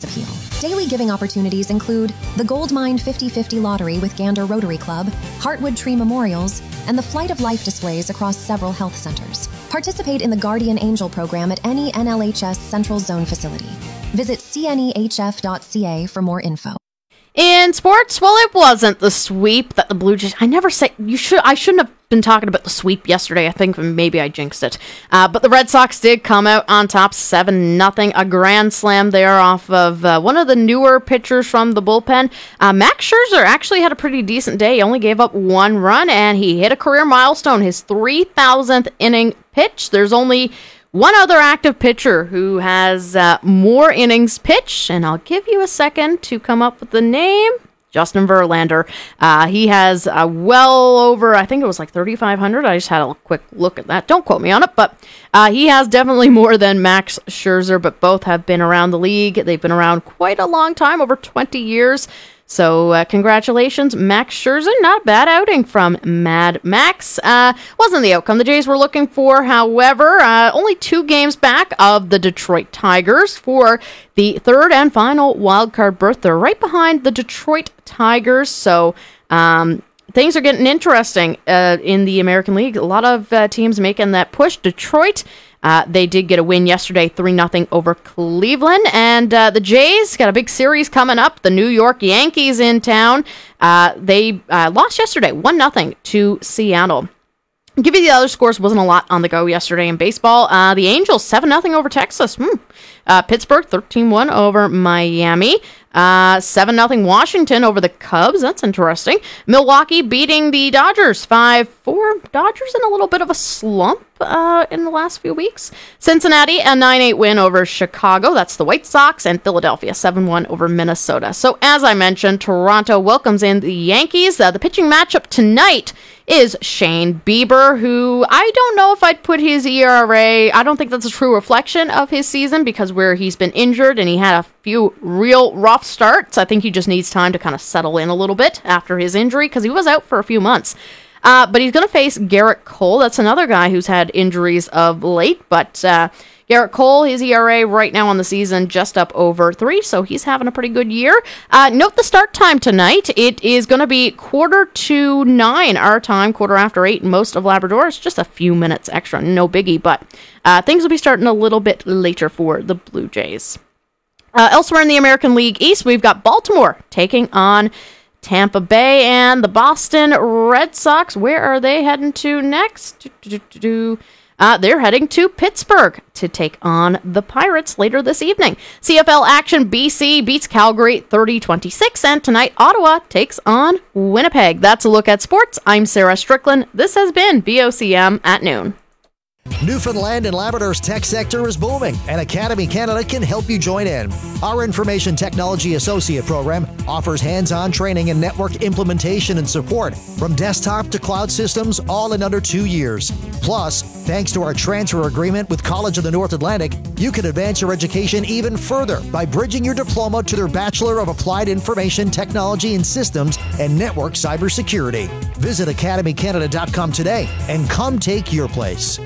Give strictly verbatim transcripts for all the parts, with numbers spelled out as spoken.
appeal. Daily giving opportunities include the Goldmine fifty fifty Lottery with Gander Rotary Club, Heartwood Tree Memorials, and the Flight of Life displays across several health centers. Participate in the Guardian Angel program at any N L H S Central Zone facility. Visit c n e h f dot c a for more info. In sports, well, it wasn't the sweep that the Blue Jays... I never say... you should. I shouldn't have been talking about the sweep yesterday. I think maybe I jinxed it. Uh, but the Red Sox did come out on top seven nothing. A grand slam there off of uh, one of the newer pitchers from the bullpen. Uh, Max Scherzer actually had a pretty decent day. He only gave up one run, and he hit a career milestone, his three thousandth inning pitch. There's only one other active pitcher who has uh, more innings pitched, and I'll give you a second to come up with the name. Justin Verlander. Uh, he has uh, well over, I think it was like thirty-five hundred. I just had a quick look at that. Don't quote me on it, but uh, he has definitely more than Max Scherzer, but both have been around the league. They've been around quite a long time, over twenty years. So uh, congratulations, Max Scherzer. Not a bad outing from Mad Max. Uh, wasn't the outcome the Jays were looking for, however. Uh, only two games back of the Detroit Tigers for the third and final wildcard berth. They're right behind the Detroit Tigers, so um, things are getting interesting uh, in the American League. A lot of uh, teams making that push. Detroit, Uh, they did get a win yesterday, three nothing over Cleveland. And uh, the Jays got a big series coming up. The New York Yankees in town. Uh, they uh, lost yesterday, one nothing to Seattle. I'll give you the other scores. Wasn't a lot on the go yesterday in baseball. Uh, the Angels, seven nothing over Texas. Hmm. Uh, Pittsburgh, thirteen one over Miami. Uh, seven nothing Washington over the Cubs. That's interesting. Milwaukee beating the Dodgers five four. Dodgers in a little bit of a slump uh, in the last few weeks. Cincinnati, a nine eight win over Chicago. That's the White Sox. And Philadelphia, seven one over Minnesota. So as I mentioned, Toronto welcomes in the Yankees. Uh, the pitching matchup tonight is Shane Bieber, who I don't know if I'd put his E R A. I don't think that's a true reflection of his season because where he's been injured and he had a few real rough starts. I think he just needs time to kind of settle in a little bit after his injury because he was out for a few months. Uh, but he's going to face Garrett Cole. That's another guy who's had injuries of late, but uh, Garrett Cole, his E R A right now on the season, just up over three, so he's having a pretty good year. Uh, note the start time tonight. It is going to be quarter to nine our time, quarter after eight in most of Labrador. It's just a few minutes extra, no biggie, but uh, things will be starting a little bit later for the Blue Jays. Uh, elsewhere in the American League East, we've got Baltimore taking on Tampa Bay, and the Boston Red Sox. Where are they heading to next? Do, do, do, do. Uh, they're heading to Pittsburgh to take on the Pirates later this evening. C F L action, B C beats Calgary thirty twenty-six, and tonight Ottawa takes on Winnipeg. That's a look at sports. I'm Sarah Strickland. This has been V O C M at noon. Newfoundland and Labrador's tech sector is booming, and Academy Canada can help you join in. Our Information Technology Associate program offers hands-on training and network implementation and support from desktop to cloud systems, all in under two years. Plus, thanks to our transfer agreement with College of the North Atlantic, you can advance your education even further by bridging your diploma to their Bachelor of Applied Information Technology and Systems and Network Cybersecurity. Visit academy canada dot com today and come take your place.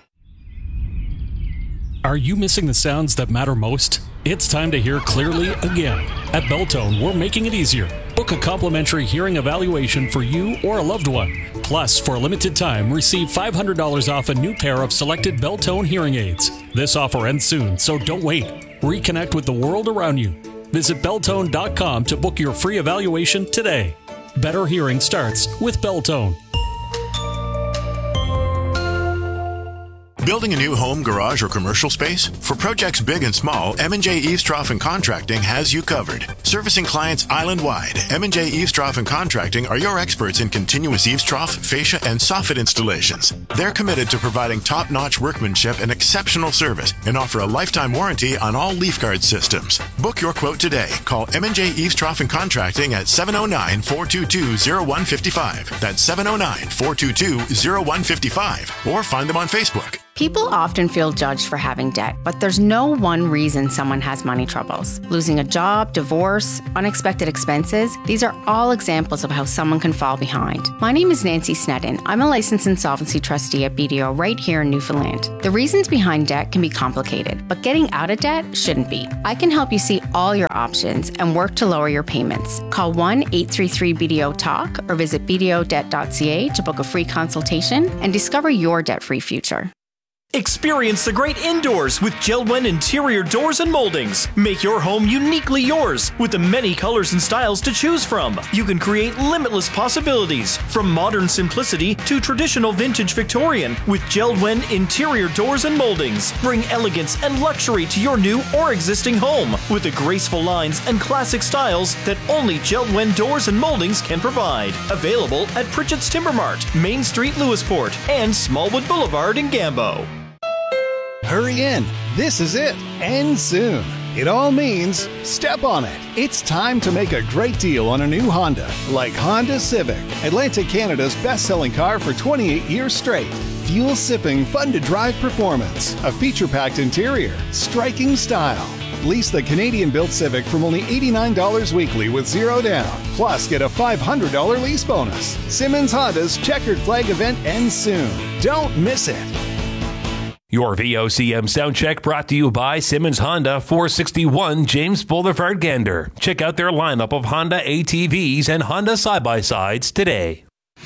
Are you missing the sounds that matter most? It's time to hear clearly again. At Belltone, we're making it easier. Book a complimentary hearing evaluation for you or a loved one. Plus, for a limited time, receive five hundred dollars off a new pair of selected Belltone hearing aids. This offer ends soon, so don't wait. Reconnect with the world around you. Visit Belltone dot com to book your free evaluation today. Better hearing starts with Belltone. Building a new home, garage, or commercial space? For projects big and small, M and J Eavestrough and Contracting has you covered. Servicing clients island-wide, M and J Eavestrough and Contracting are your experts in continuous eavestrough, fascia, and soffit installations. They're committed to providing top-notch workmanship and exceptional service and offer a lifetime warranty on all LeafGuard systems. Book your quote today. Call M and J Eavestrough and Contracting at seven oh nine, four two two, oh one five five. That's seven oh nine, four two two, oh one five five. Or find them on Facebook. People often feel judged for having debt, but there's no one reason someone has money troubles. Losing a job, divorce, divorce, unexpected expenses, these are all examples of how someone can fall behind. My name is Nancy Sneddon. I'm a licensed insolvency trustee at B D O right here in Newfoundland. The reasons behind debt can be complicated, but getting out of debt shouldn't be. I can help you see all your options and work to lower your payments. Call one eight three three B D O talk or visit b d o debt dot c a to book a free consultation and discover your debt-free future. Experience the great indoors with JELD-WEN interior doors and moldings. Make your home uniquely yours with the many colors and styles to choose from. You can create limitless possibilities from modern simplicity to traditional vintage Victorian with JELD-WEN interior doors and moldings. Bring elegance and luxury to your new or existing home with the graceful lines and classic styles that only JELD-WEN doors and moldings can provide. Available at Pritchett's Timber Mart, Main Street, Lewisport, and Smallwood Boulevard in Gambo. Hurry in. This is it. And soon. It all means step on it. It's time to make a great deal on a new Honda, like Honda Civic, Atlantic Canada's best-selling car for twenty-eight years straight. Fuel-sipping, fun-to-drive performance, a feature-packed interior, striking style. Lease the Canadian-built Civic from only eighty-nine dollars weekly with zero down. Plus, get a five hundred dollars lease bonus. Simmons Honda's Checkered Flag event ends soon. Don't miss it. Your V O C M Soundcheck brought to you by Simmons Honda, four sixty-one James Boulevard, Gander. Check out their lineup of Honda A T Vs and Honda side-by-sides today.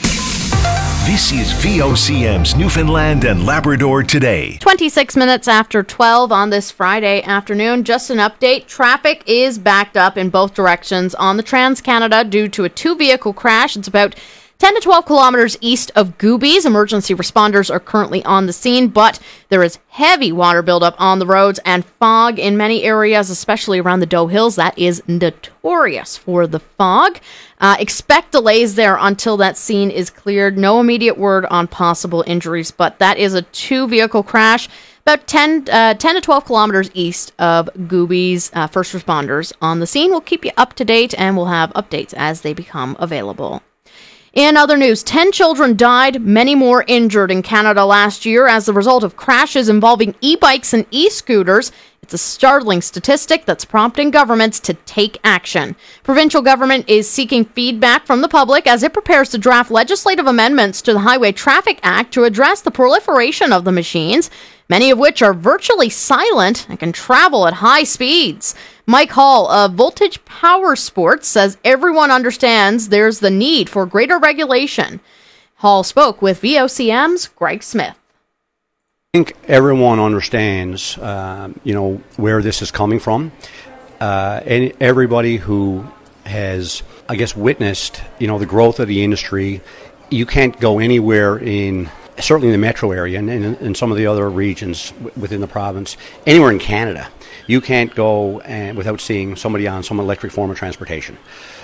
This is V O C M's Newfoundland and Labrador Today. twenty-six minutes after twelve on this Friday afternoon. Just an update. Traffic is backed up in both directions on the Trans-Canada due to a two-vehicle crash. It's about ten to twelve kilometers east of Goobies. Emergency responders are currently on the scene, but there is heavy water buildup on the roads and fog in many areas, especially around the Doe Hills. That is notorious for the fog. Uh, expect delays there until that scene is cleared. No immediate word on possible injuries, but that is a two-vehicle crash about ten, uh, ten to twelve kilometers east of Goobies. Uh, first responders on the scene. We'll keep you up to date, and we'll have updates as they become available. In other news, ten children died, many more injured in Canada last year as a result of crashes involving e-bikes and e-scooters. It's a startling statistic that's prompting governments to take action. Provincial government is seeking feedback from the public as it prepares to draft legislative amendments to the Highway Traffic Act to address the proliferation of the machines, many of which are virtually silent and can travel at high speeds. Mike Hall of Voltage Power Sports says everyone understands there's the need for greater regulation. Hall spoke with V O C M's Greg Smith. I think everyone understands, uh, you know, where this is coming from. Uh, and everybody who has, I guess, witnessed, you know, the growth of the industry, you can't go anywhere in, certainly in the metro area and in, in some of the other regions w- within the province, anywhere in Canada, you can't go and, without seeing somebody on some electric form of transportation.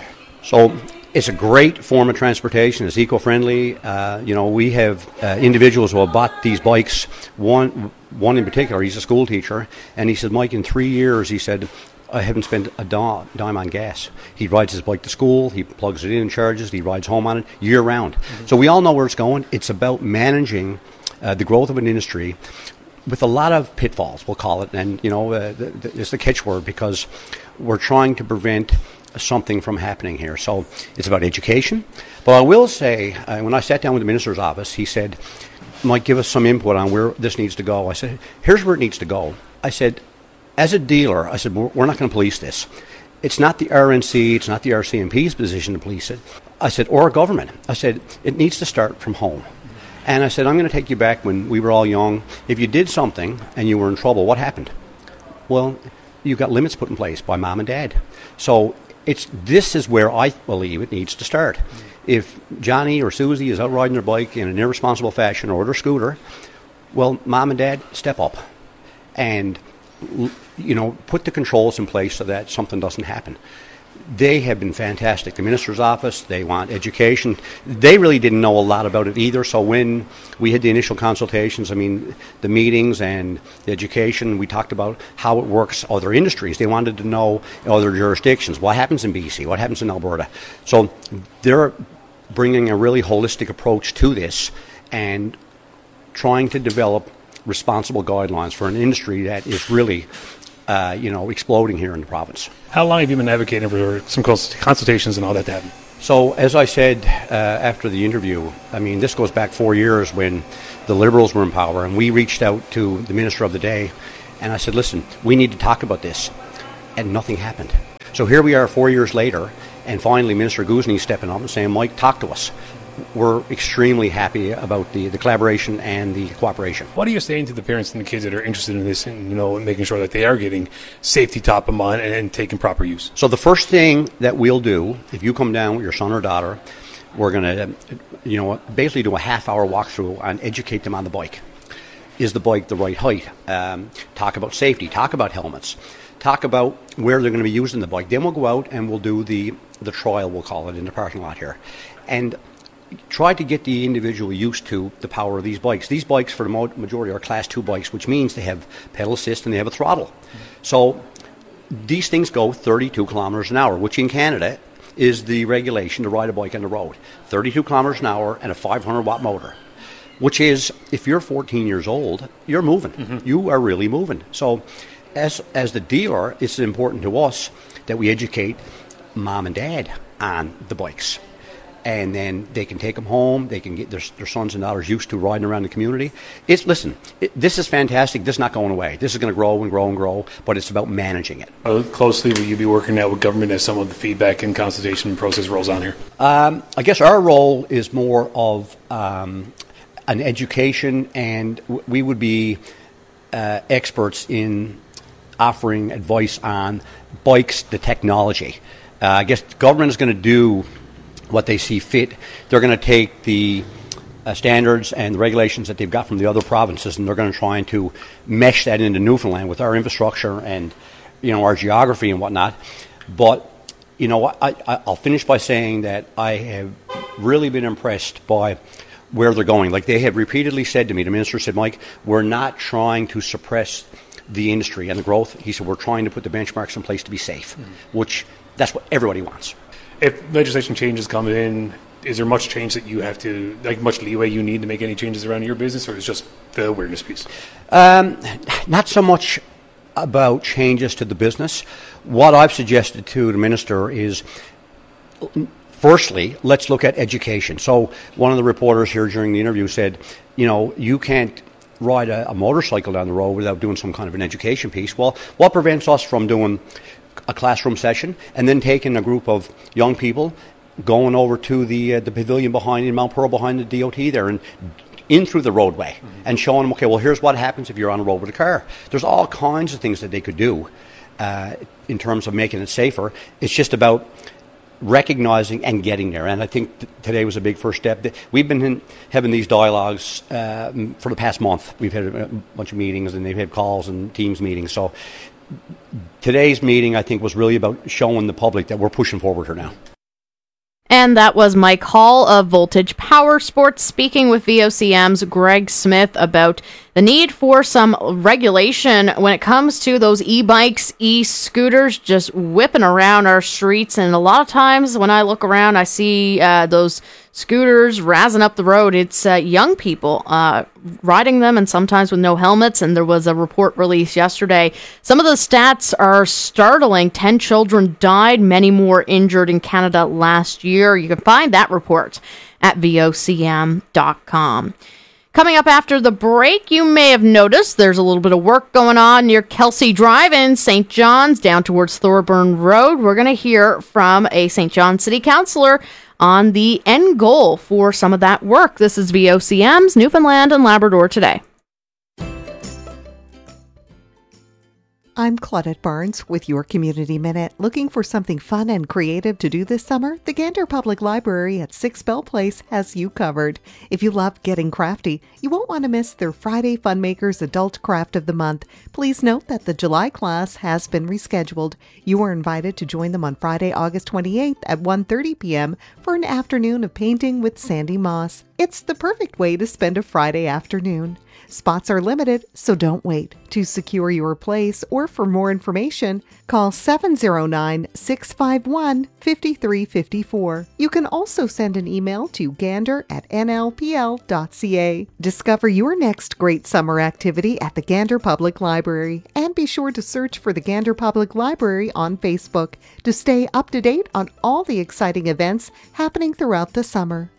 So it's a great form of transportation. It's eco-friendly. Uh, you know, we have uh, individuals who have bought these bikes. One, one in particular, he's a school teacher, and he said, Mike, in three years, he said, I haven't spent a dime on gas. He rides his bike to school, he plugs it in and charges, he rides home on it year round. Mm-hmm. So we all know where it's going. It's about managing uh, the growth of an industry with a lot of pitfalls, we'll call it. And, you know, uh, the, the, it's the catchword because we're trying to prevent something from happening here. So it's about education. But I will say, uh, when I sat down with the minister's office, he said, Mike, give us some input on where this needs to go. I said, here's where it needs to go. I said, as a dealer, I said, we're not going to police this. It's not the R N C, it's not the R C M P's position to police it. I said, or government. I said, it needs to start from home. And I said, I'm going to take you back when we were all young. If you did something and you were in trouble, what happened? Well, you got limits put in place by mom and dad. So it's this is where I believe it needs to start. If Johnny or Susie is out riding their bike in an irresponsible fashion or their scooter, well, mom and dad, step up and, you know, put the controls in place so that something doesn't happen. They have been fantastic. The minister's office, they want education. They really didn't know a lot about it either. So when we had the initial consultations, I mean, the meetings and the education, we talked about how it works other industries. They wanted to know other jurisdictions. What happens in B C? What happens in Alberta? So they're bringing a really holistic approach to this and trying to develop responsible guidelines for an industry that is really uh, you know, exploding here in the province. How long have you been advocating for some cons- consultations and all that to happen? So, as I said uh, after the interview, I mean, this goes back four years when the Liberals were in power, and we reached out to the Minister of the day, and I said, listen, we need to talk about this, and nothing happened. So here we are four years later, and finally Minister Guzni's stepping up and saying, Mike, talk to us. We're extremely happy about the, the collaboration and the cooperation. What are you saying to the parents and the kids that are interested in this and, you know, making sure that they are getting safety top of mind and, and taking proper use? So the first thing that we'll do, if you come down with your son or daughter, we're going to, you know, basically do a half-hour walkthrough and educate them on the bike. Is the bike the right height? Um, talk about safety. Talk about helmets. Talk about where they're going to be using the bike. Then we'll go out and we'll do the, the trial, we'll call it, in the parking lot here. And try to get the individual used to the power of these bikes. These bikes, for the majority, are class two bikes, which means they have pedal assist and they have a throttle. Mm-hmm. So these things go thirty-two kilometers an hour, which in Canada is the regulation to ride a bike on the road. thirty-two kilometers an hour and a five hundred watt motor, which is, if you're fourteen years old, you're moving. Mm-hmm. You are really moving. So as as the dealer, it's important to us that we educate mom and dad on the bikes. And then they can take them home. They can get their, their sons and daughters used to riding around the community. It's listen, it, this is fantastic. This is not going away. This is going to grow and grow and grow, but it's about managing it. How closely will you be working now with government as some of the feedback and consultation process rolls on here? Um, I guess our role is more of um, an education, and w- we would be uh, experts in offering advice on bikes, the technology. Uh, I guess the government is going to do what they see fit. They're going to take the uh, standards and the regulations that they've got from the other provinces, and they're going to try to mesh that into Newfoundland with our infrastructure and, you know, our geography and whatnot. But, you know, I, I, I'll finish by saying that I have really been impressed by where they're going. Like, they have repeatedly said to me, the minister said, Mike, we're not trying to suppress the industry and the growth. He said, we're trying to put the benchmarks in place to be safe, mm-hmm. which that's what everybody wants. If legislation changes come in, is there much change that you have to, like much leeway you need to make any changes around your business, or is it just the awareness piece? Um, not so much about changes to the business. What I've suggested to the minister is, firstly, let's look at education. So one of the reporters here during the interview said, you know, you can't ride a, a motorcycle down the road without doing some kind of an education piece. Well, what prevents us from doing a classroom session and then taking a group of young people going over to the uh, the pavilion behind in Mount Pearl behind the D O T there and in through the roadway, mm-hmm. and showing them, okay, well, here's what happens if you're on the road with a car. There's all kinds of things that they could do uh, in terms of making it safer. It's just about recognizing and getting there, and I think th- today was a big first step. We've been in, having these dialogues uh, for the past month. We've had a bunch of meetings, and they've had calls and Teams meetings. So today's meeting, I think, was really about showing the public that we're pushing forward here now. And that was Mike Hall of Voltage Power Sports speaking with V O C M's Greg Smith about the need for some regulation when it comes to those e-bikes, e-scooters just whipping around our streets. And a lot of times when I look around, I see uh, those scooters razzing up the road. It's uh, young people uh, riding them, and sometimes with no helmets. And there was a report released yesterday. Some of the stats are startling. Ten children died, many more injured in Canada last year. You can find that report at V O C M dot com. Coming up after the break, you may have noticed there's a little bit of work going on near Kelsey Drive in Saint John's down towards Thorburn Road. We're going to hear from a Saint John City Councillor on the end goal for some of that work. This is V O C M's Newfoundland and Labrador Today. I'm Claudette Barnes with your Community Minute. Looking for something fun and creative to do this summer? The Gander Public Library at six Bell Place has you covered. If you love getting crafty, you won't want to miss their Friday Funmakers Adult Craft of the Month. Please note that the July class has been rescheduled. You are invited to join them on Friday, August twenty-eighth at one thirty p.m. for an afternoon of painting with Sandy Moss. It's the perfect way to spend a Friday afternoon. Spots are limited, so don't wait. To secure your place or for more information, call seven oh nine, six five one, five three five four. You can also send an email to gander at n l p l dot c a. Discover your next great summer activity at the Gander Public Library, and be sure to search for the Gander Public Library on Facebook to stay up to date on all the exciting events happening throughout the summer.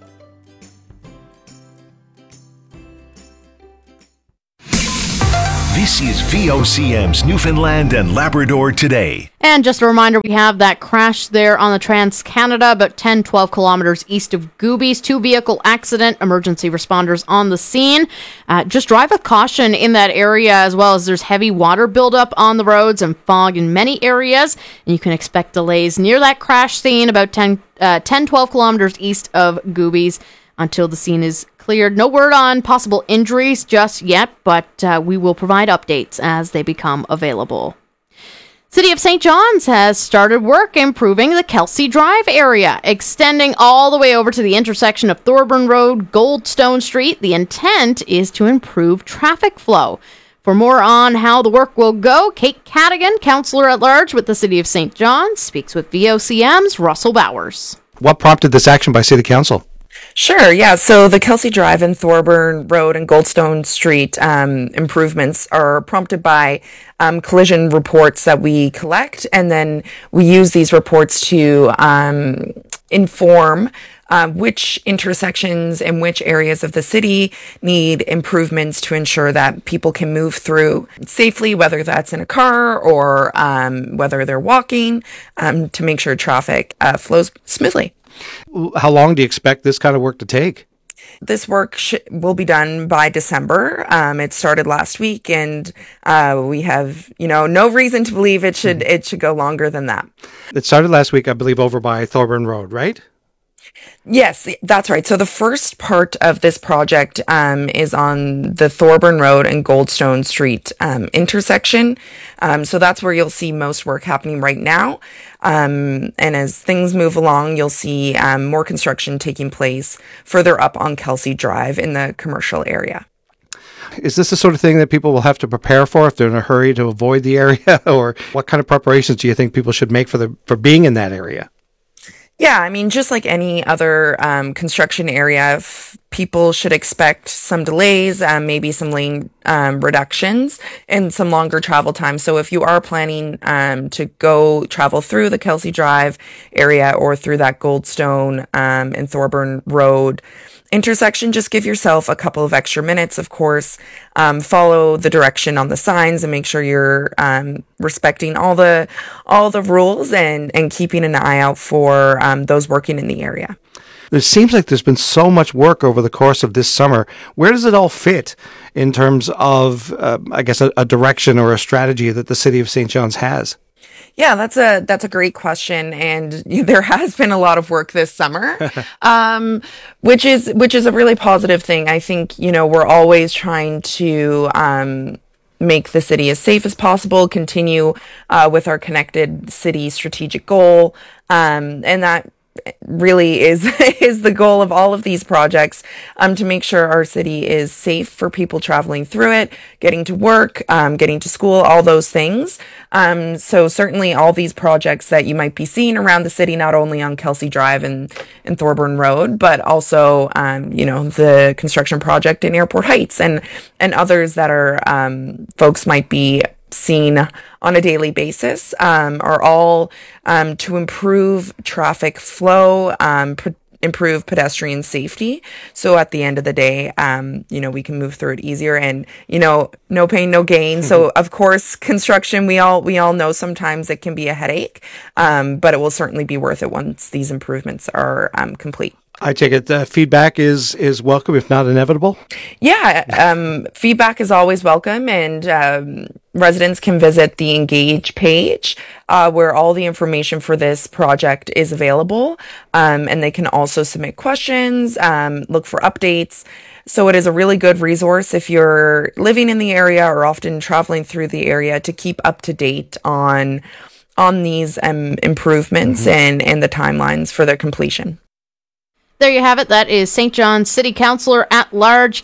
This is V O C M's Newfoundland and Labrador Today. And just a reminder, we have that crash there on the Trans-Canada, about ten, twelve kilometers east of Goobies. Two-vehicle accident, emergency responders on the scene. Uh, just drive with caution in that area, as well as there's heavy water buildup on the roads and fog in many areas. And you can expect delays near that crash scene, about ten, uh, ten twelve kilometers east of Goobies, until the scene is cleared. No word on possible injuries just yet, but uh, we will provide updates as they become available. City of Saint John's has started work improving the Kelsey Drive area, extending all the way over to the intersection of Thorburn Road, Goldstone Street. The intent is to improve traffic flow. For more on how the work will go, Kate Cadigan, Councillor at Large with the City of Saint John's, speaks with V O C M's Russell Bowers. What prompted this action by City Council? Sure, yeah. So the Kelsey Drive and Thorburn Road and Goldstone Street um, improvements are prompted by um, collision reports that we collect, and then we use these reports to um, inform uh, which intersections and which areas of the city need improvements to ensure that people can move through safely, whether that's in a car or um, whether they're walking, um, to make sure traffic uh, flows smoothly. How long do you expect this kind of work to take? This work sh- will be done by December. Um, it started last week, and uh, we have, you know, no reason to believe it should it should go longer than that. It started last week, I believe, over by Thorburn Road, right? Yes, that's right. So the first part of this project um, is on the Thorburn Road and Goldstone Street um, intersection. Um, so that's where you'll see most work happening right now. Um, and as things move along, you'll see um, more construction taking place further up on Kelsey Drive in the commercial area. Is this the sort of thing that people will have to prepare for if they're in a hurry to avoid the area? Or what kind of preparations do you think people should make for the for being in that area? Yeah, I mean, just like any other um, construction area, f- people should expect some delays, um, maybe some lane um, reductions, and some longer travel time. So if you are planning um, to go travel through the Kelsey Drive area or through that Goldstone um, and Thorburn Road intersection, just give yourself a couple of extra minutes, of course. Um, follow the direction on the signs and make sure you're um, respecting all the all the rules and, and keeping an eye out for um, those working in the area. It seems like there's been so much work over the course of this summer. Where does it all fit in terms of, uh, I guess, a, a direction or a strategy that the City of Saint John's has? Yeah, that's a that's a great question, and there has been a lot of work this summer, um, which is which is a really positive thing. I think, you know, we're always trying to um, make the city as safe as possible, continue uh, with our connected city strategic goal, um, and that really is is the goal of all of these projects, um, to make sure our city is safe for people traveling through it, getting to work, um, getting to school, all those things. Um, so certainly all these projects that you might be seeing around the city, not only on Kelsey Drive and, and Thorburn Road, but also, um, you know, the construction project in Airport Heights and, and others that are, um, folks might be seen on a daily basis, um, are all um, to improve traffic flow, um, p- improve pedestrian safety. So at the end of the day, um, you know, we can move through it easier, and, you know, no pain, no gain. Mm-hmm. So of course, construction, we all we all know sometimes it can be a headache, um, but it will certainly be worth it once these improvements are um, complete. I take it uh, feedback is is welcome, if not inevitable? Yeah, um, feedback is always welcome, and um, residents can visit the Engage page uh, where all the information for this project is available, um, and they can also submit questions, um, look for updates. So it is a really good resource if you're living in the area or often traveling through the area to keep up to date on on these um, improvements mm-hmm. and, and the timelines for their completion. There you have it. That is Saint John's City Councillor at Large, Kate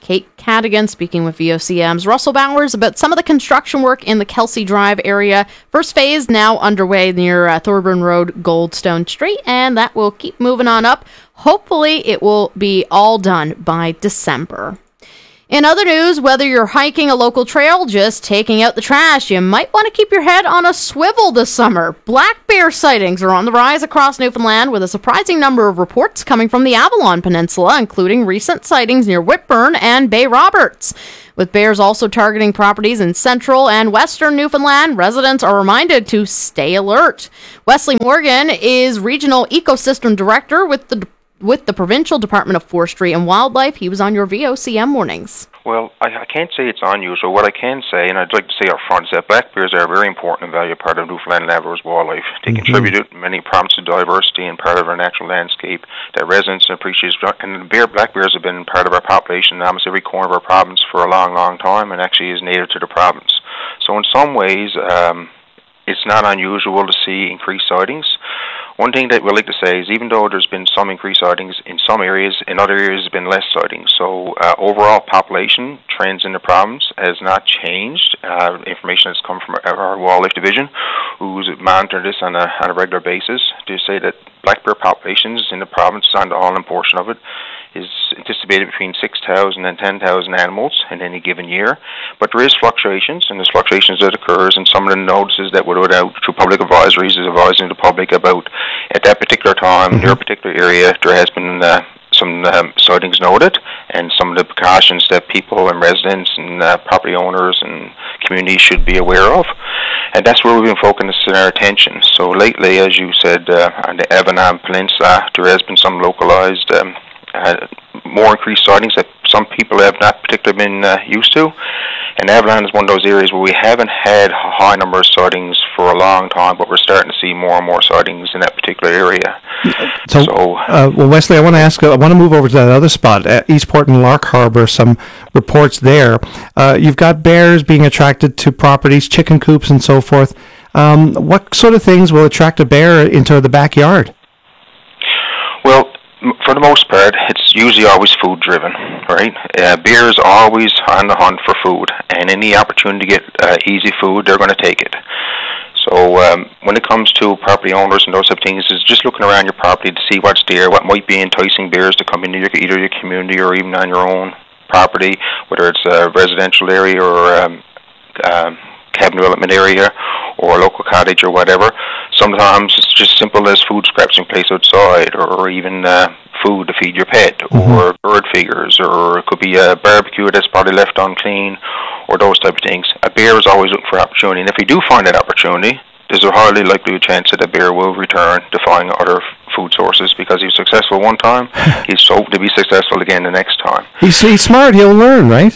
Cadigan speaking with V O C M's Russell Bowers about some of the construction work in the Kelsey Drive area. First phase now underway near uh, Thorburn Road, Goldstone Street, and that will keep moving on up. Hopefully it will be all done by December. In other news, whether you're hiking a local trail, just taking out the trash, you might want to keep your head on a swivel this summer. Black bear sightings are on the rise across Newfoundland, with a surprising number of reports coming from the Avalon Peninsula, including recent sightings near Whitburn and Bay Roberts. With bears also targeting properties in central and western Newfoundland, residents are reminded to stay alert. Wesley Morgan is Regional Ecosystem Director with the with the Provincial Department of Forestry and Wildlife. He was on your V O C M mornings. Well, I, I can't say it's unusual. What I can say, and I'd like to say up front, is that black bears are a very important and valuable part of Newfoundland and Labrador's wildlife. They mm-hmm. contribute to many problems to diversity and part of our natural landscape that residents appreciate. And bear, black bears have been part of our population in almost every corner of our province for a long, long time, and actually is native to the province. So in some ways, um, it's not unusual to see increased sightings. One thing that we like to say is even though there's been some increased sightings in some areas, in other areas there's been less sightings. So uh, overall population trends in the province has not changed. Uh, information that's come from our, our wildlife division, who's monitored this on a, on a regular basis, to say that black bear populations in the province, on the All-in portion of it, is anticipated between six thousand and ten thousand animals in any given year. But there is fluctuations, and there's fluctuations that occurs, and some of the notices that were put out through public advisories is advising the public about at that particular time, in your particular area, there has been uh, some um, sightings noted, and some of the precautions that people and residents and uh, property owners and communities should be aware of. And that's where we've been focusing our attention. So lately, as you said, uh, on the Avalon Peninsula, there has been some localized um, uh, more increased sightings that some people have not particularly been uh, used to. And Avalon is one of those areas where we haven't had a high number of sightings for a long time, but we're starting to see more and more sightings in that particular area. So, so uh, well, Wesley, I want to ask, I want to move over to that other spot, at Eastport and Lark Harbor, some reports there. Uh, you've got bears being attracted to properties, chicken coops and so forth. Um, what sort of things will attract a bear into the backyard? Well, for the most part, it's usually always food-driven, right? Uh, bears are always on the hunt for food, and any opportunity to get uh, easy food, they're going to take it. So um, when it comes to property owners and those type of things, is just looking around your property to see what's there, what might be enticing bears to come into your, either your community or even on your own property, whether it's a residential area or um, um, cabin development area or a local cottage or whatever. Sometimes it's just simple as food scraps in place outside, or even uh, food to feed your pet, mm-hmm. or bird figures, or it could be a barbecue that's probably left unclean, or those type of things. A bear is always looking for opportunity, and if you do find that opportunity, there's a highly likely chance that a bear will return to find other food sources, because he was successful one time, he's hoping to be successful again the next time. He's, he's smart, he'll learn, right?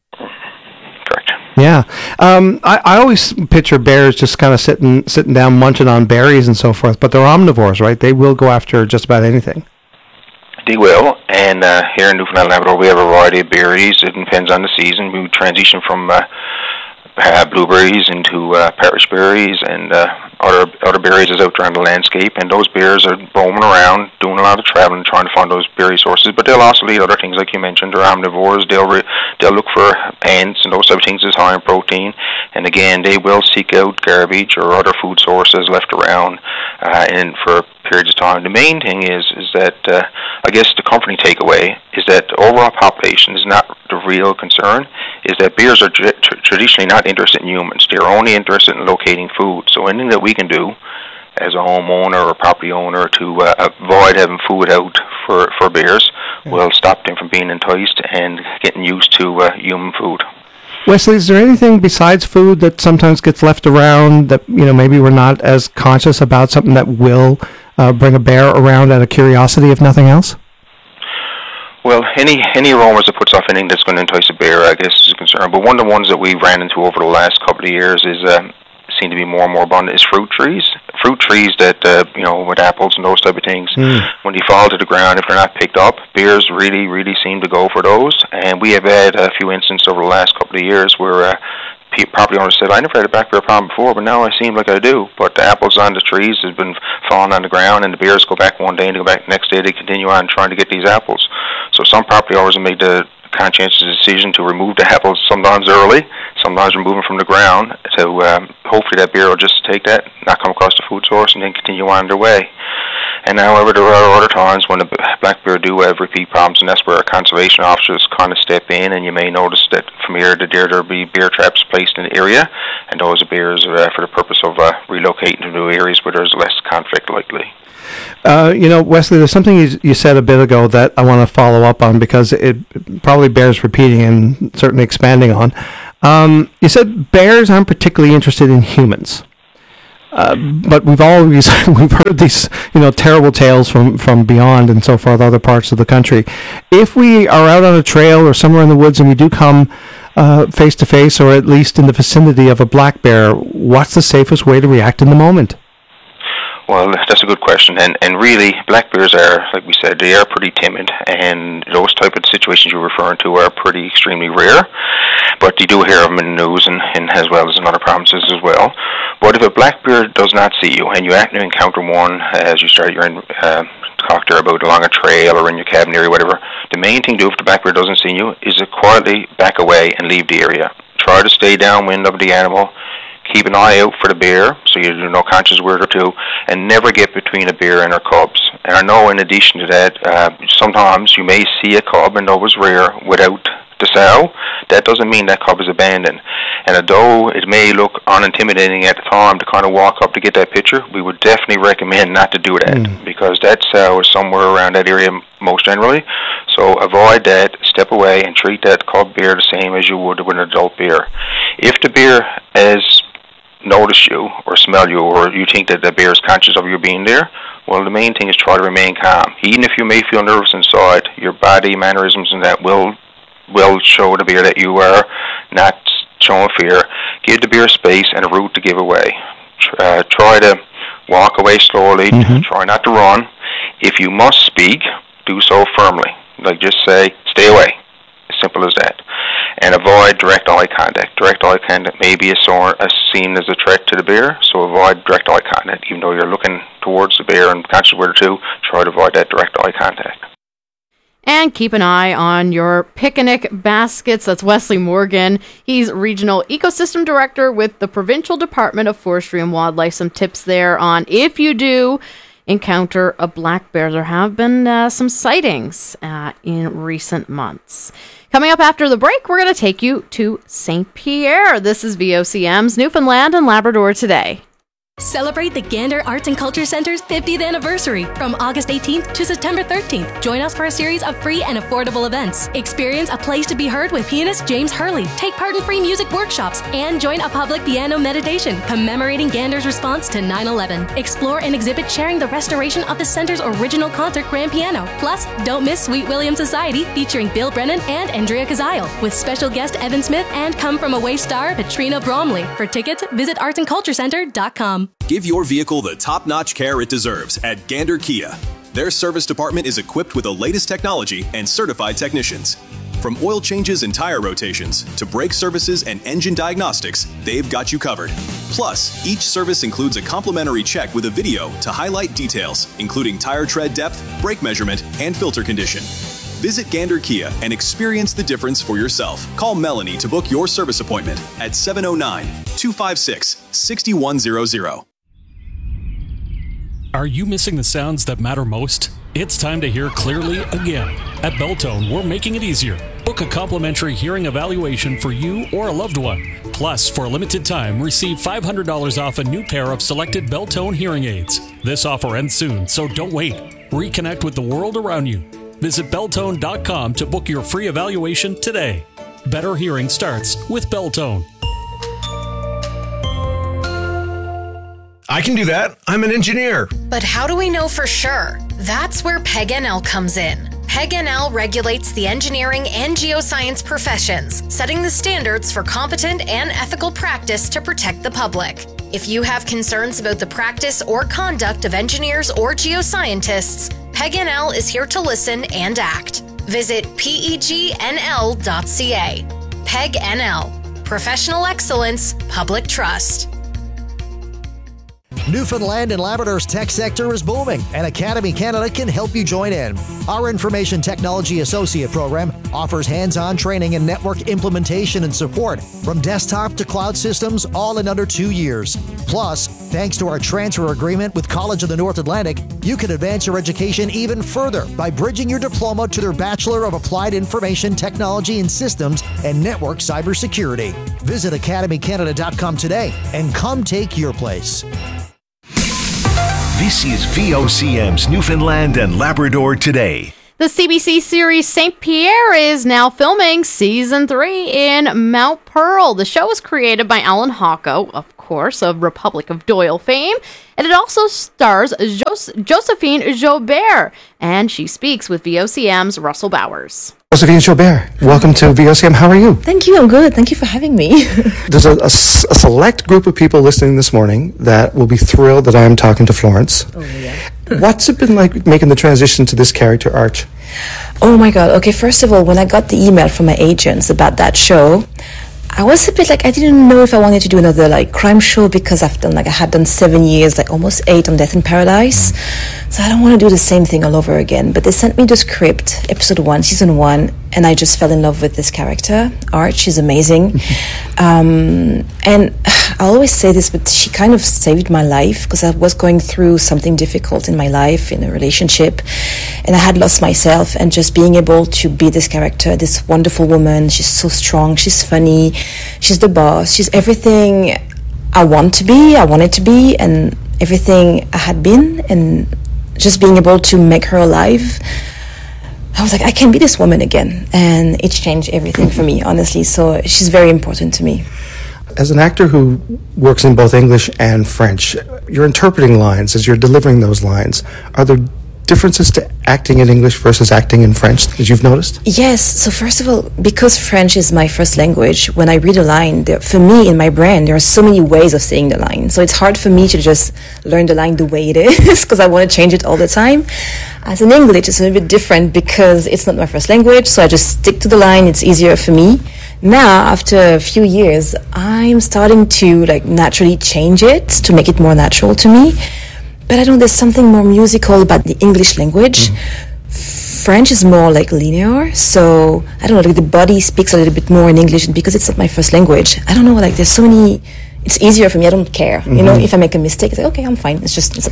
Correct. Yeah. Um, I, I always picture bears just kind of sitting sitting down munching on berries and so forth, but they're omnivores, right? They will go after just about anything. They will, and uh, here in Newfoundland and Labrador we have a variety of berries. It depends on the season. We transition from uh, uh, blueberries into uh, parish berries and uh, other other berries is out there on the landscape, and those bears are roaming around, doing a lot of traveling, trying to find those berry sources. But they'll also eat other things, like you mentioned. They're omnivores. They'll re- they'll look for ants and those type of things that's high in protein. And again, they will seek out garbage or other food sources left around, uh, and for periods of time. The main thing is is that uh, I guess the comforting takeaway is that the overall population is not the real concern. Is that bears are tra- tra- traditionally not interested in humans. They're only interested in locating food. So anything that we can do as a homeowner or property owner to uh, avoid having food out for, for bears yeah. will stop them from being enticed and getting used to uh, human food. Wesley, is there anything besides food that sometimes gets left around that, you know, maybe we're not as conscious about, something that will uh, bring a bear around out of curiosity, if nothing else? Well, any any aromas that puts off anything that's going to entice a bear, I guess, is a concern. But one of the ones that we ran into over the last couple of years is um, seem to be more and more abundant is fruit trees. Fruit trees that, uh, you know, with apples and those type of things, mm. when they fall to the ground, if they're not picked up, bears really, really seem to go for those. And we have had a few instances over the last couple of years where uh, property owners said, I never had a black bear problem before, but now I seem like I do. But the apples on the trees have been falling on the ground, and the bears go back one day and they go back the next day. They continue on trying to get these apples. So some property owners have made the conscientious decision to remove the apples sometimes early, sometimes remove them from the ground. So um, hopefully that bear will just take that, not come across the food source, and then continue on their way. And however, there are other times when the black bear do have repeat problems, and that's where our conservation officers kind of step in, and you may notice that from here to there, there will be bear traps placed in the area, and those bears are uh, for the purpose of uh, relocating to new areas where there's less conflict likely. Uh, you know, Wesley, there's something you, you said a bit ago that I want to follow up on because it probably bears repeating and certainly expanding on. Um, you said bears aren't particularly interested in humans. Uh, but we've always we've heard these, you know, terrible tales from, from beyond and so forth, other parts of the country. If we are out on a trail or somewhere in the woods and we do come uh, face to face, or at least in the vicinity of a black bear, what's the safest way to react in the moment? Well, that's a good question, and and really, black bears are, like we said, they are pretty timid, and those type of situations you're referring to are pretty extremely rare, but you do hear of them in the news and, and as well as in other provinces as well. But if a black bear does not see you, and you happen to encounter one as you start your uh, talk there about along a trail or in your cabin area, whatever, the main thing to do if the black bear doesn't see you is to quietly back away and leave the area. Try to stay downwind of the animal. Keep an eye out for the bear, so you do no conscious word or two, and never get between a bear and her cubs. And I know in addition to that, uh, sometimes you may see a cub, and though it's rare, without the sow. That doesn't mean that cub is abandoned. And although it may look unintimidating at the time to kind of walk up to get that picture, we would definitely recommend not to do that, mm. because that sow is somewhere around that area most generally. So avoid that, step away, and treat that cub bear the same as you would with an adult bear. If the bear has notice you or smell you, or you think that the bear is conscious of you being there, well, the main thing is try to remain calm. Even if you may feel nervous inside, your body mannerisms and that will will show the bear that you are not showing fear. Give the bear space and a route to give away. Uh, try to walk away slowly. Mm-hmm. Try not to run. If you must speak, do so firmly. Like just say, stay away. As simple as that. And avoid direct eye contact. Direct eye contact may be seen as a threat to the bear, so avoid direct eye contact. Even though you're looking towards the bear and conscious word or two, try to avoid that direct eye contact. And keep an eye on your picnic baskets. That's Wesley Morgan. He's Regional Ecosystem Director with the Provincial Department of Forestry and Wildlife. Some tips there on if you do encounter a black bear. There have been uh, some sightings uh, in recent months. Coming up after the break, we're going to take you to Saint Pierre. This is V O C M's Newfoundland and Labrador Today. Celebrate the Gander Arts and Culture Center's fiftieth anniversary from August eighteenth to September thirteenth. Join us for a series of free and affordable events. Experience A Place to Be Heard with pianist James Hurley. Take part in free music workshops and join a public piano meditation commemorating Gander's response to nine eleven. Explore an exhibit sharing the restoration of the center's original concert grand piano. Plus, don't miss Sweet William Society featuring Bill Brennan and Andrea Kazile with special guest Evan Smith and Come From Away star Katrina Bromley. For tickets, visit arts and culture center dot com. Give your vehicle the top-notch care it deserves at Gander Kia. Their service department is equipped with the latest technology and certified technicians. From oil changes and tire rotations to brake services and engine diagnostics, they've got you covered. Plus, each service includes a complimentary check with a video to highlight details, including tire tread depth, brake measurement, and filter condition. Visit Gander Kia and experience the difference for yourself. Call Melanie to book your service appointment at seven oh nine, two five six, six one zero zero. Are you missing the sounds that matter most? It's time to hear clearly again. At Beltone, we're making it easier. Book a complimentary hearing evaluation for you or a loved one. Plus, for a limited time, receive five hundred dollars off a new pair of selected Beltone hearing aids. This offer ends soon, so don't wait. Reconnect with the world around you. Visit Beltone dot com to book your free evaluation today. Better hearing starts with Beltone. I can do that. I'm an engineer. But how do we know for sure? That's where P E G N L comes in. P E G N L regulates the engineering and geoscience professions, setting the standards for competent and ethical practice to protect the public. If you have concerns about the practice or conduct of engineers or geoscientists, P E G N L is here to listen and act. Visit P E G N L dot C A. P E G N L. Professional excellence, public trust. Newfoundland and Labrador's tech sector is booming, and Academy Canada can help you join in. Our Information Technology Associate program offers hands-on training and network implementation and support from desktop to cloud systems, all in under two years. Plus, thanks to our transfer agreement with College of the North Atlantic, you can advance your education even further by bridging your diploma to their Bachelor of Applied Information Technology and Systems and Network Cybersecurity. Visit academy canada dot com today and come take your place. This is V O C M's Newfoundland and Labrador Today. The C B C series Saint Pierre is now filming season three in Mount Pearl. The show was created by Alan Hocko, of course, of Republic of Doyle fame, and it also stars Jos- Josephine Joubert, and she speaks with V O C M's Russell Bowers. Josephine Joubert, welcome to V O C M. How are you? Thank you. I'm good. Thank you for having me. There's a, a, a select group of people listening this morning that will be thrilled that I am talking to Florence. Oh, yeah. What's it been like making the transition to this character, Arch? Oh, my God. Okay, first of all, when I got the email from my agents about that show, I was a bit like, I didn't know if I wanted to do another like crime show because I've done like, I had done seven years, like almost eight on Death in Paradise. So I don't want to do the same thing all over again. But they sent me the script, episode one, season one, and I just fell in love with this character. Arch, she's amazing. um, and I always say this, but she kind of saved my life because I was going through something difficult in my life, in a relationship, and I had lost myself, and just being able to be this character, this wonderful woman, she's so strong, she's funny, she's the boss, she's everything I want to be, I wanted to be, and everything I had been, and just being able to make her alive, I was like, I can be this woman again, and it changed everything for me, honestly, so she's very important to me. As an actor who works in both English and French, you're interpreting lines as you're delivering those lines. Are there differences to acting in English versus acting in French that you've noticed? Yes. So first of all, because French is my first language, when I read a line, there, for me, in my brain, there are so many ways of saying the line. So it's hard for me to just learn the line the way it is because I want to change it all the time. As in English, it's a little bit different because it's not my first language, so I just stick to the line. It's easier for me. Now, after a few years, I'm starting to like naturally change it to make it more natural to me. But I know there's something more musical about the English language. Mm. French is more like linear, so I don't know, like the body speaks a little bit more in English, and because it's not my first language, I don't know, like there's so many, it's easier for me, I don't care. Mm-hmm. You know, if I make a mistake, it's like, okay, I'm fine, it's just, it's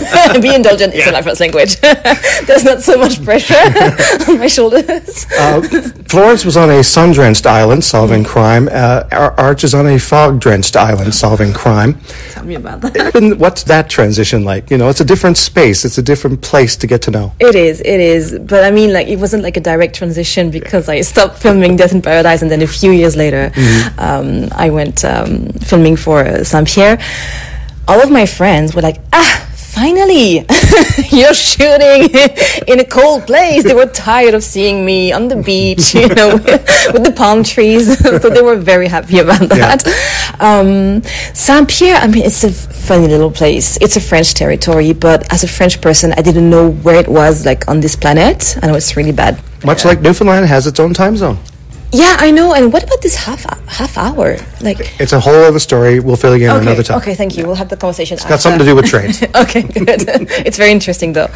be indulgent, it's yeah. not my first language. There's not so much pressure on my shoulders. Uh, Florence was on a sun-drenched island solving crime. Uh, Arch is on a fog-drenched island solving crime. Tell me about that. And what's that transition like? You know, it's a different space. It's a different place to get to know. It is, it is. But I mean, like, it wasn't like a direct transition because I stopped filming Death in Paradise, and then a few years later, mm-hmm. um, I went um, filming for uh, Saint Pierre. All of my friends were like, ah, finally, you're shooting in a cold place. They were tired of seeing me on the beach, you know, with the palm trees. So they were very happy about that. Yeah. Um, Saint Pierre, I mean, it's a funny little place. It's a French territory, but as a French person, I didn't know where it was, like, on this planet. I know it's really bad. Much yeah. like Newfoundland has its own time zone. Yeah, I know. And what about this half half hour? Like, it's a whole other story. We'll fill you in okay, another time. Okay, thank you. We'll have the conversation. It's after. got something to do with trains. Okay, good. It's very interesting, though.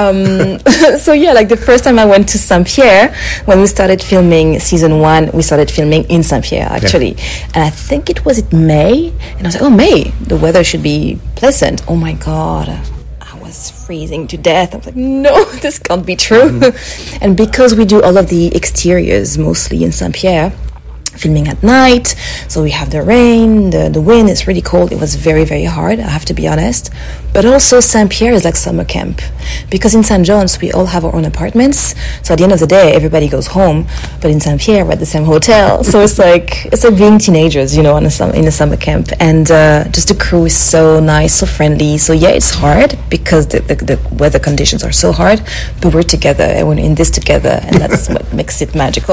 Um, so yeah, like the first time I went to Saint Pierre, when we started filming season one, we started filming in Saint Pierre actually, yeah. and I think it was in May, and I was like, oh, May, the weather should be pleasant. Oh my God. Freezing to death. I was like, no, this can't be true. Mm-hmm. And because we do all of the exteriors mostly in Saint Pierre, filming at night, so we have the rain, the, the wind, it's really cold. It was very, very hard, I have to be honest. But also Saint Pierre is like summer camp, because in Saint John's we all have our own apartments, so at the end of the day everybody goes home, but in Saint Pierre we're at the same hotel, so it's like it's like being teenagers, you know, in a, sum- in a summer camp. And uh, just the crew is so nice, so friendly. So yeah, it's hard because the, the, the weather conditions are so hard, but we're together and we're in this together, and that's what makes it magical.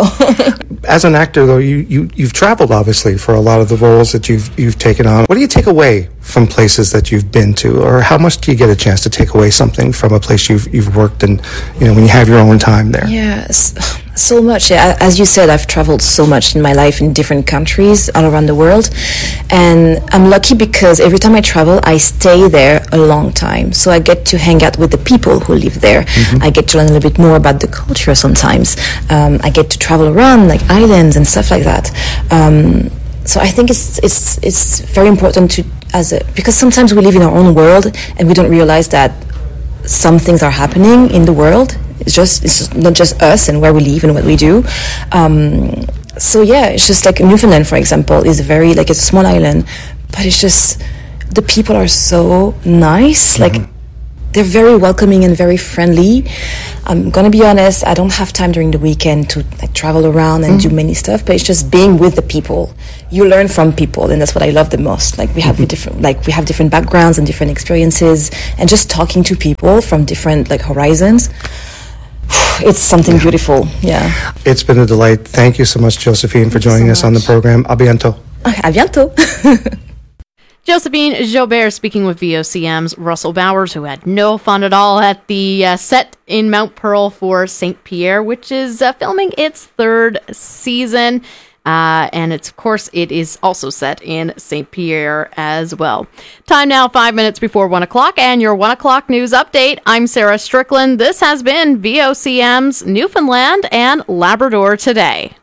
As an actor though, you You, you've traveled, obviously, for a lot of the roles that you've you've taken on. What do you take away from places that you've been to, or how much do you get a chance to take away something from a place you've you've worked in, you know, when you have your own time there? Yes, So much. Yeah, as you said, I've traveled so much in my life in different countries all around the world. And I'm lucky because every time I travel, I stay there a long time. So I get to hang out with the people who live there. Mm-hmm. I get to learn a little bit more about the culture sometimes. Um, I get to travel around like islands and stuff like that. Um, so I think it's it's it's very important to as a, because sometimes we live in our own world and we don't realize that some things are happening in the world. It's just it's not just us and where we live and what we do. Um, so yeah, it's just like Newfoundland, for example, is very like it's a small island, but it's just the people are so nice. Mm-hmm. Like they're very welcoming and very friendly. I'm gonna be honest, I don't have time during the weekend to like travel around and mm-hmm. do many stuff, but it's just being with the people. You learn from people, and that's what I love the most. Like we have mm-hmm. different, like we have different backgrounds and different experiences, and just talking to people from different like horizons. It's something beautiful. Yeah. It's been a delight. Thank you so much, Josephine, for joining so us on the program. A bientôt. A bientôt. Josephine Jobert speaking with V O C M's Russell Bowers, who had no fun at all at the uh, set in Mount Pearl for Saint Pierre, which is uh, filming its third season. Uh, and it's, of course, it is also set in Saint Pierre as well. Time now, five minutes before one o'clock, and your one o'clock news update. I'm Sarah Strickland. This has been V O C M's Newfoundland and Labrador Today.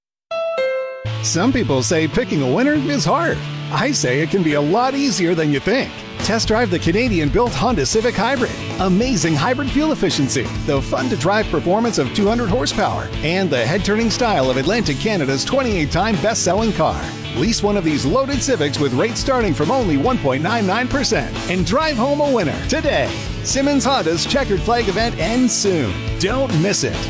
Some people say picking a winner is hard. I say it can be a lot easier than you think. Test drive the Canadian-built Honda Civic Hybrid. Amazing hybrid fuel efficiency, the fun-to-drive performance of two hundred horsepower, and the head-turning style of Atlantic Canada's twenty-eight time best-selling car. Lease one of these loaded Civics with rates starting from only one point nine nine percent and drive home a winner today. Simmons Honda's Checkered Flag event ends soon. Don't miss it.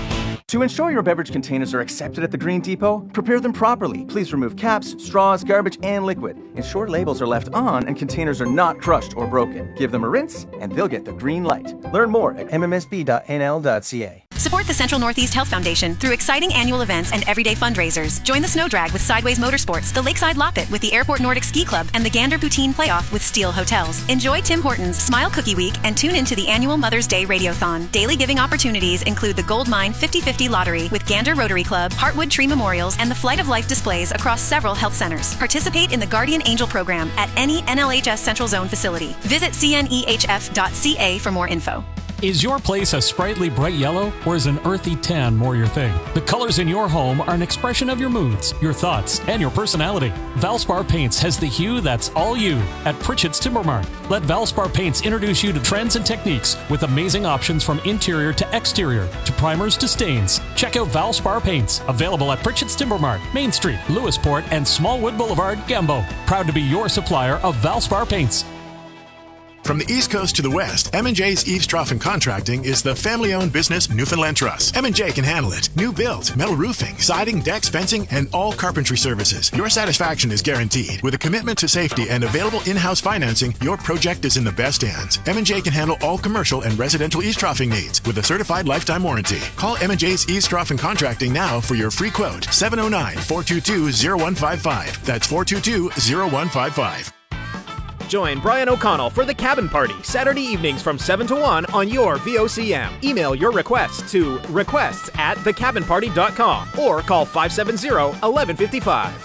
To ensure your beverage containers are accepted at the Green Depot, prepare them properly. Please remove caps, straws, garbage, and liquid. Ensure labels are left on and containers are not crushed or broken. Give them a rinse, and they'll get the green light. Learn more at m m s b dot n l dot c a. Support the Central Northeast Health Foundation through exciting annual events and everyday fundraisers. Join the Snow Drag with Sideways Motorsports, the Lakeside Loppet with the Airport Nordic Ski Club, and the Gander Poutine Playoff with Steel Hotels. Enjoy Tim Hortons Smile Cookie Week and tune into the annual Mother's Day Radiothon. Daily giving opportunities include the Gold Mine fifty fifty Lottery with Gander Rotary Club, Heartwood Tree Memorials, and the Flight of Life displays across several health centers. Participate in the Guardian Angel program at any N L H S Central Zone facility. Visit c n e h f dot c a for more info. Is your place a sprightly bright yellow, or is an earthy tan more your thing? The colors in your home are an expression of your moods, your thoughts, and your personality. Valspar Paints has the hue that's all you at Pritchett's Timber Mart. Let Valspar Paints introduce you to trends and techniques with amazing options from interior to exterior, to primers to stains. Check out Valspar Paints, available at Pritchett's Timber Mart, Main Street, Lewisport, and Smallwood Boulevard, Gambo. Proud to be your supplier of Valspar Paints. From the East Coast to the West, M and J's Eaves Trough and Contracting is the family-owned business Newfoundland Trust. M and J can handle it. New build, metal roofing, siding, decks, fencing, and all carpentry services. Your satisfaction is guaranteed. With a commitment to safety and available in-house financing, your project is in the best hands. M and J can handle all commercial and residential eaves troughing needs with a certified lifetime warranty. Call M and J's Eaves Trough and Contracting now for your free quote. seven oh nine, four two two, oh one five five. That's four two two, oh one five five. Join Brian O'Connell for the Cabin Party, Saturday evenings from seven to one on your V O C M. Email your requests to requests at the cabin party dot com or call five seven zero, one one five five.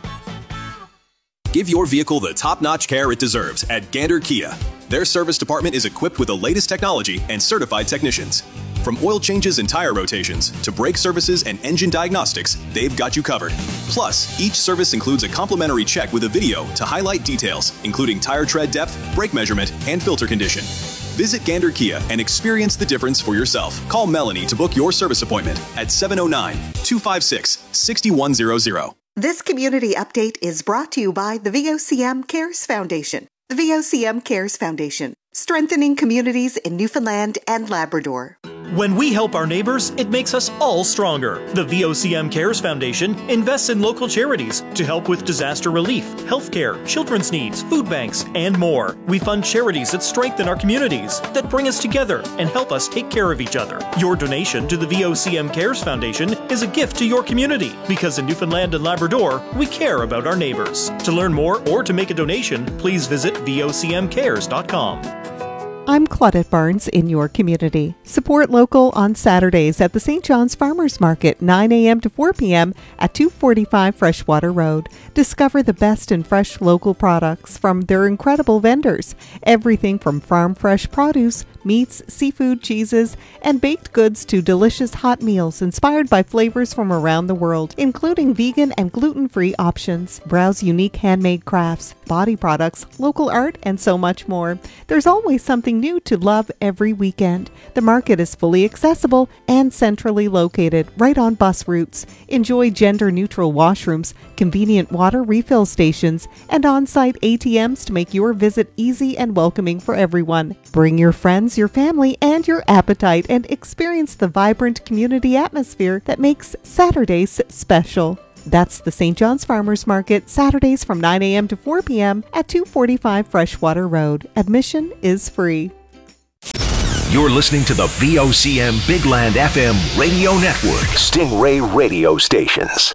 Give your vehicle the top-notch care it deserves at Gander Kia. Their service department is equipped with the latest technology and certified technicians. From oil changes and tire rotations to brake services and engine diagnostics, they've got you covered. Plus, each service includes a complimentary check with a video to highlight details, including tire tread depth, brake measurement, and filter condition. Visit Gander Kia and experience the difference for yourself. Call Melanie to book your service appointment at seven oh nine, two five six, six one zero zero. This community update is brought to you by the V O C M Cares Foundation. The V O C M Cares Foundation, strengthening communities in Newfoundland and Labrador. When we help our neighbors, it makes us all stronger. The V O C M Cares Foundation invests in local charities to help with disaster relief, healthcare, children's needs, food banks, and more. We fund charities that strengthen our communities, that bring us together and help us take care of each other. Your donation to the V O C M Cares Foundation is a gift to your community, because in Newfoundland and Labrador, we care about our neighbors. To learn more or to make a donation, please visit v o c m cares dot com. I'm Claudette Barnes in your community. Support local on Saturdays at the Saint John's Farmers Market, nine a.m. to four p.m. at two forty-five Freshwater Road. Discover the best in fresh local products from their incredible vendors. Everything from farm fresh produce, meats, seafood, cheeses, and baked goods to delicious hot meals inspired by flavors from around the world, including vegan and gluten-free options. Browse unique handmade crafts, body products, local art, and so much more. There's always something new to love every weekend. The market is fully accessible and centrally located, right on bus routes. Enjoy gender-neutral washrooms, convenient water refill stations, and on-site A T Ms to make your visit easy and welcoming for everyone. Bring your friends, your family, and your appetite and experience the vibrant community atmosphere that makes Saturdays special. That's the Saint John's Farmers Market, Saturdays from nine a.m. to four p.m. at two forty-five Freshwater Road. Admission is free. You're listening to the V O C M Big Land F M radio network. Stingray radio stations.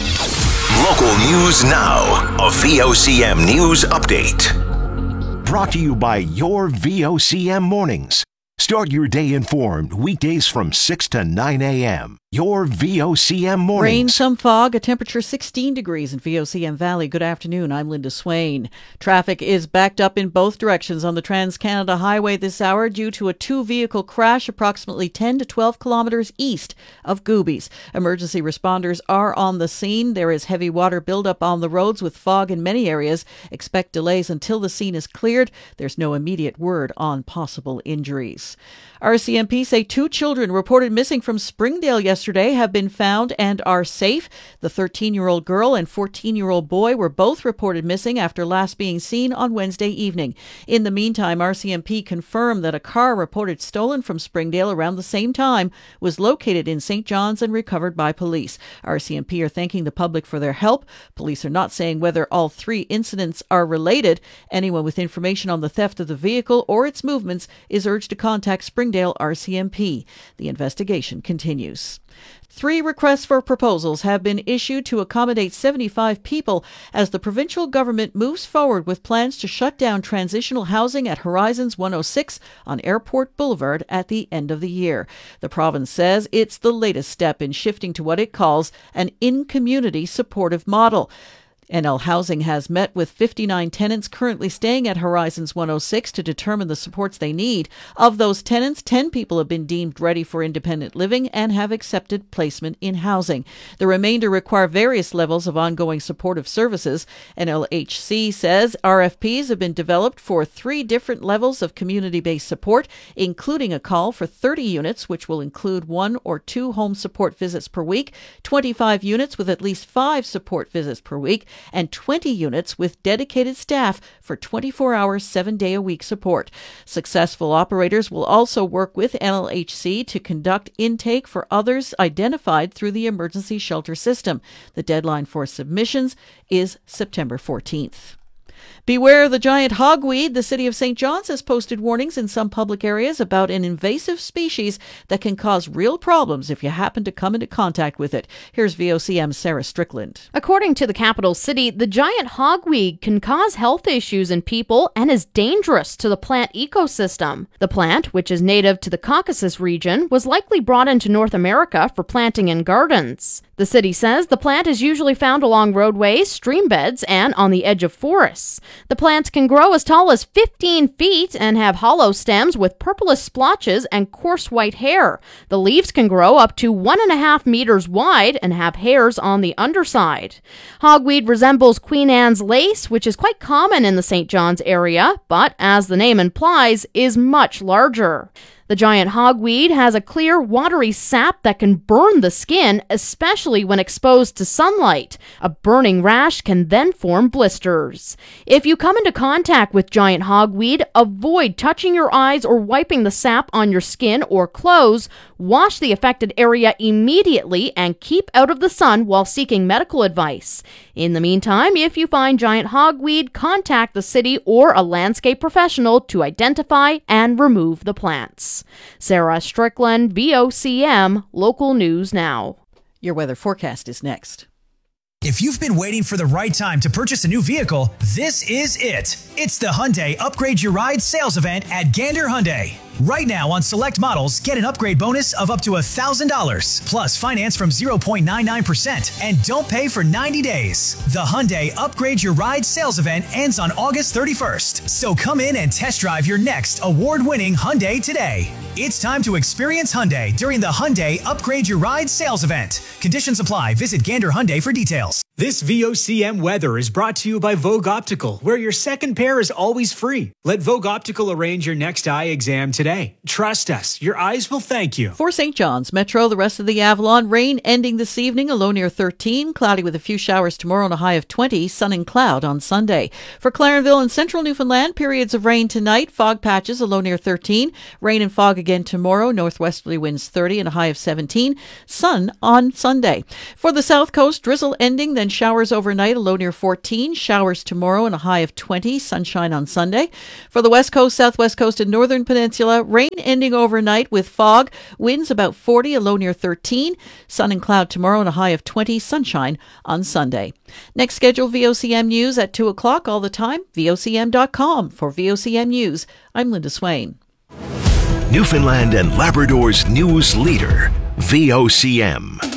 Local news now. A V O C M news update. Brought to you by your V O C M mornings. Start your day informed weekdays from six to nine a.m. Your V O C M mornings. Rain, some fog, a temperature sixteen degrees in V O C M Valley. Good afternoon. I'm Linda Swain. Traffic is backed up in both directions on the Trans-Canada Highway this hour due to a two-vehicle crash approximately ten to twelve kilometers east of Goobies. Emergency responders are on the scene. There is heavy water buildup on the roads with fog in many areas. Expect delays until the scene is cleared. There's no immediate word on possible injuries. R C M P say two children reported missing from Springdale yesterday have been found and are safe. The thirteen-year-old girl and fourteen-year-old boy were both reported missing after last being seen on Wednesday evening. In the meantime, R C M P confirmed that a car reported stolen from Springdale around the same time was located in Saint John's and recovered by police. R C M P are thanking the public for their help. Police are not saying whether all three incidents are related. Anyone with information on the theft of the vehicle or its movements is urged to contact Springdale R C M P. The investigation continues. Three requests for proposals have been issued to accommodate seventy-five people as the provincial government moves forward with plans to shut down transitional housing at Horizons one oh six on Airport Boulevard at the end of the year. The province says it's the latest step in shifting to what it calls an in-community supportive model. N L Housing has met with fifty-nine tenants currently staying at Horizons one oh six to determine the supports they need. Of those tenants, ten people have been deemed ready for independent living and have accepted placement in housing. The remainder require various levels of ongoing supportive services. N L H C says R F Ps have been developed for three different levels of community-based support, including a call for thirty units, which will include one or two home support visits per week, twenty-five units with at least five support visits per week, and twenty units with dedicated staff for twenty-four hour, seven-day-a-week support. Successful operators will also work with N L H C to conduct intake for others identified through the emergency shelter system. The deadline for submissions is September fourteenth. Beware the giant hogweed. The City of Saint John's has posted warnings in some public areas about an invasive species that can cause real problems if you happen to come into contact with it. Here's V O C M's Sarah Strickland. According to the capital city, the giant hogweed can cause health issues in people and is dangerous to the plant ecosystem. The plant, which is native to the Caucasus region, was likely brought into North America for planting in gardens. The city says the plant is usually found along roadways, stream beds, and on the edge of forests. The plants can grow as tall as fifteen feet and have hollow stems with purplish splotches and coarse white hair. The leaves can grow up to one and a half meters wide and have hairs on the underside. Hogweed resembles Queen Anne's lace, which is quite common in the Saint John's area, but as the name implies, is much larger. The giant hogweed has a clear, watery sap that can burn the skin, especially when exposed to sunlight. A burning rash can then form blisters. If you come into contact with giant hogweed, avoid touching your eyes or wiping the sap on your skin or clothes. Wash the affected area immediately and keep out of the sun while seeking medical advice. In the meantime, if you find giant hogweed, contact the city or a landscape professional to identify and remove the plants. Sarah Strickland, V O C M, Local News Now. Your weather forecast is next. If you've been waiting for the right time to purchase a new vehicle, this is it. It's the Hyundai Upgrade Your Ride sales event at Gander Hyundai. Right now on select models, get an upgrade bonus of up to one thousand dollars, plus finance from zero point nine nine percent, and don't pay for ninety days. The Hyundai Upgrade Your Ride sales event ends on August thirty-first, so come in and test drive your next award-winning Hyundai today. It's time to experience Hyundai during the Hyundai Upgrade Your Ride sales event. Conditions apply. Visit Gander Hyundai for details. This V O C M weather is brought to you by Vogue Optical, where your second pair is always free. Let Vogue Optical arrange your next eye exam today. Trust us, your eyes will thank you. For Saint John's Metro, the rest of the Avalon, rain ending this evening, a low near thirteen, cloudy with a few showers tomorrow and a high of twenty, sun and cloud on Sunday. For Clarenville and central Newfoundland, periods of rain tonight, fog patches, a low near thirteen, rain and fog again tomorrow, northwesterly winds thirty and a high of seventeen, sun on Sunday. For the South Coast, drizzle ending, then showers overnight, a low near fourteen, showers tomorrow and a high of twenty, sunshine on Sunday. For the West Coast, Southwest Coast and Northern Peninsula, rain ending overnight with fog, winds about forty, a low near thirteen, sun and cloud tomorrow and a high of twenty, sunshine on Sunday. Next scheduled V O C M News at two o'clock all the time, V O C M dot com. For V O C M News, I'm Linda Swain. Newfoundland and Labrador's news leader, V O C M.